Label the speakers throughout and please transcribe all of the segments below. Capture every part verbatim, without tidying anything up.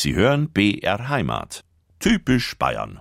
Speaker 1: Sie hören B R Heimat. Typisch Bayern.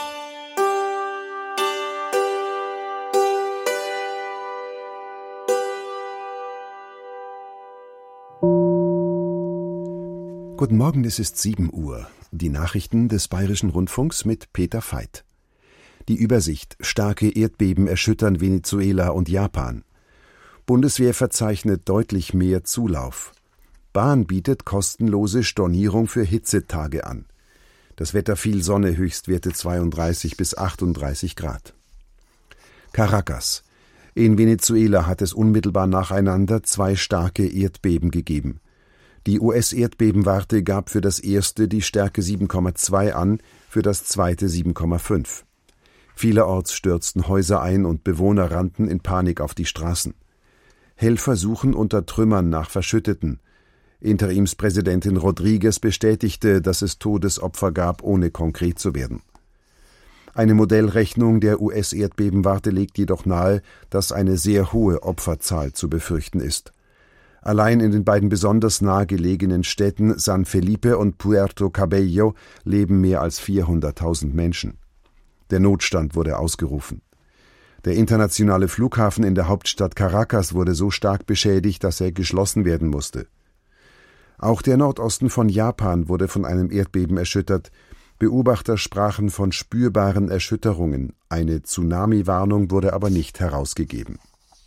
Speaker 2: Guten Morgen, es ist sieben Uhr. Die Nachrichten des Bayerischen Rundfunks mit Peter Veit. Die Übersicht: Starke Erdbeben erschüttern Venezuela und Japan. Bundeswehr verzeichnet deutlich mehr Zulauf. Bahn bietet kostenlose Stornierung für Hitzetage an. Das Wetter: viel Sonne, Höchstwerte zweiunddreißig bis achtunddreißig Grad. Caracas. In Venezuela hat es unmittelbar nacheinander zwei starke Erdbeben gegeben. Die U S-Erdbebenwarte gab für das erste die Stärke sieben Komma zwei an, für das zweite sieben Komma fünf. Vielerorts stürzten Häuser ein und Bewohner rannten in Panik auf die Straßen. Helfer suchen unter Trümmern nach Verschütteten. Interimspräsidentin Rodriguez bestätigte, dass es Todesopfer gab, ohne konkret zu werden. Eine Modellrechnung der U S-Erdbebenwarte legt jedoch nahe, dass eine sehr hohe Opferzahl zu befürchten ist. Allein in den beiden besonders nahegelegenen Städten San Felipe und Puerto Cabello leben mehr als vierhunderttausend Menschen. Der Notstand wurde ausgerufen. Der internationale Flughafen in der Hauptstadt Caracas wurde so stark beschädigt, dass er geschlossen werden musste. Auch der Nordosten von Japan wurde von einem Erdbeben erschüttert. Beobachter sprachen von spürbaren Erschütterungen. Eine Tsunami-Warnung wurde aber nicht herausgegeben.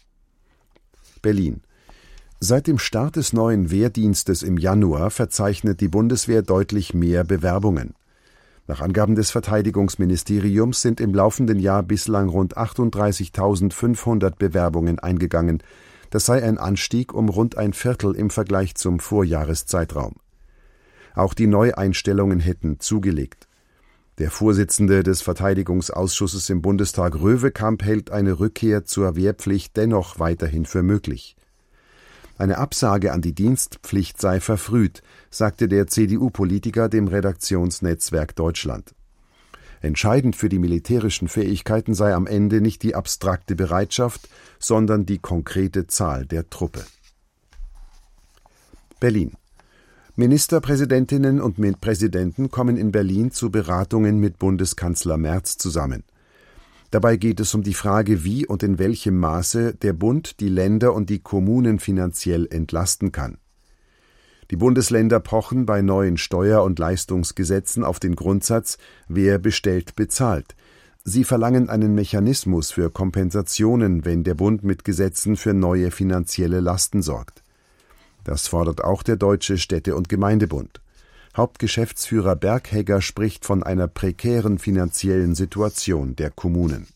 Speaker 2: Berlin. Seit dem Start des neuen Wehrdienstes im Januar verzeichnet die Bundeswehr deutlich mehr Bewerbungen. Nach Angaben des Verteidigungsministeriums sind im laufenden Jahr bislang rund achtunddreißigtausendfünfhundert Bewerbungen eingegangen. Das sei ein Anstieg um rund ein Viertel im Vergleich zum Vorjahreszeitraum. Auch die Neueinstellungen hätten zugelegt. Der Vorsitzende des Verteidigungsausschusses im Bundestag, Röwekamp, hält eine Rückkehr zur Wehrpflicht dennoch weiterhin für möglich. Eine Absage an die Dienstpflicht sei verfrüht, sagte der C D U-Politiker dem Redaktionsnetzwerk Deutschland. Entscheidend für die militärischen Fähigkeiten sei am Ende nicht die abstrakte Bereitschaft, sondern die konkrete Zahl der Truppe. Berlin. Ministerpräsidentinnen und Präsidenten kommen in Berlin zu Beratungen mit Bundeskanzler Merz zusammen. Dabei geht es um die Frage, wie und in welchem Maße der Bund die Länder und die Kommunen finanziell entlasten kann. Die Bundesländer pochen bei neuen Steuer- und Leistungsgesetzen auf den Grundsatz, wer bestellt, bezahlt. Sie verlangen einen Mechanismus für Kompensationen, wenn der Bund mit Gesetzen für neue finanzielle Lasten sorgt. Das fordert auch der Deutsche Städte- und Gemeindebund. Hauptgeschäftsführer Berghegger spricht von einer prekären finanziellen Situation der Kommunen.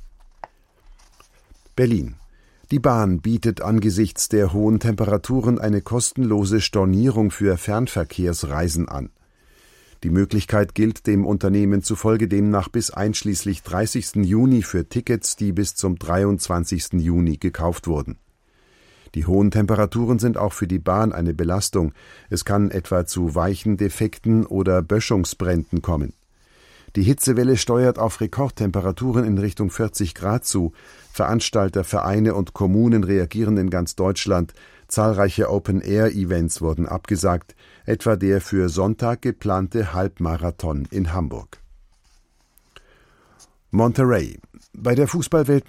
Speaker 2: Berlin. Die Bahn bietet angesichts der hohen Temperaturen eine kostenlose Stornierung für Fernverkehrsreisen an. Die Möglichkeit gilt dem Unternehmen zufolge demnach bis einschließlich dreißigsten Juni für Tickets, die bis zum dreiundzwanzigsten Juni gekauft wurden. Die hohen Temperaturen sind auch für die Bahn eine Belastung. Es kann etwa zu Weichen-Defekten oder Böschungsbränden kommen. Die Hitzewelle steuert auf Rekordtemperaturen in Richtung vierzig Grad zu. Veranstalter, Vereine und Kommunen reagieren in ganz Deutschland. Zahlreiche Open-Air-Events wurden abgesagt, etwa der für Sonntag geplante Halbmarathon in Hamburg. Monterrey. Bei der Fußballwelt